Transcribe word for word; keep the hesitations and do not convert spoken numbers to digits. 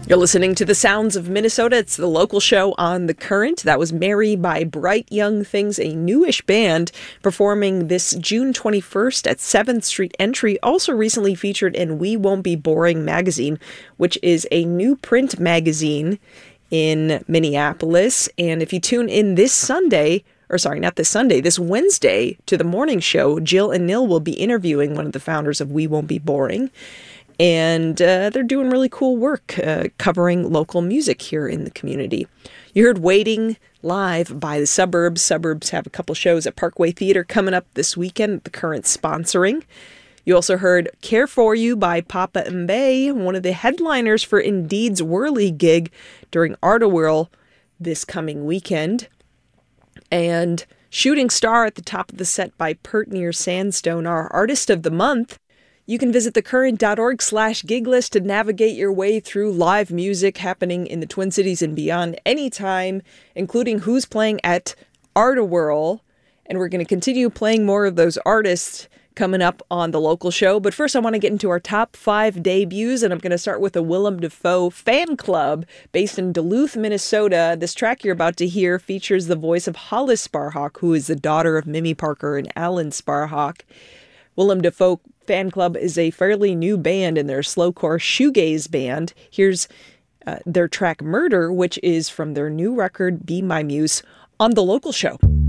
You're listening to The Sounds of Minnesota. It's the local show on The Current. That was Mary by Bright Young Things, a newish band performing this June twenty-first at seventh Street Entry. Also recently featured in We Won't Be Boring magazine, which is a new print magazine in Minneapolis. And if you tune in this Sunday, or sorry, not this Sunday, this Wednesday to the morning show, Jill and Nil will be interviewing one of the founders of We Won't Be Boring. And uh, they're doing really cool work uh, covering local music here in the community. You heard Waiting live by the Suburbs. Suburbs have a couple shows at Parkway Theater coming up this weekend, The Current sponsoring. You also heard Care For You by Papa Mbaye, one of the headliners for Indeed's Whirly gig during Art-A-Whirl this coming weekend. And Shooting Star at the top of the set by Pert Near Sandstone, our Artist of the Month. You can visit thecurrent.org slash gig list to navigate your way through live music happening in the Twin Cities and beyond anytime, including who's playing at Art-A-Whirl. And we're going to continue playing more of those artists coming up on the local show. But first, I want to get into our top five debuts, and I'm going to start with a Willem Dafoe fan club based in Duluth, Minnesota. This track you're about to hear features the voice of Hollis Sparhawk, who is the daughter of Mimi Parker and Alan Sparhawk. Willem Dafoe Fan Club is a fairly new band, and they're a slowcore shoegaze band. Here's uh, their track Murder, which is from their new record Be My Muse on the local show.